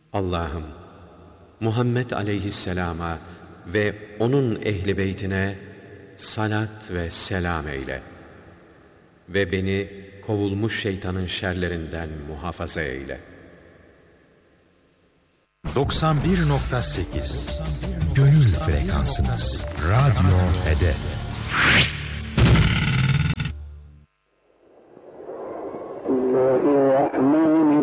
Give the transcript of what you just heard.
Allah'ım, Muhammed aleyhisselama ve onun ehli beytine salat ve selam eyle. Ve beni kovulmuş şeytanın şerlerinden muhafaza eyle. 91.8 Gönül frekansınız. Radyo Hedef.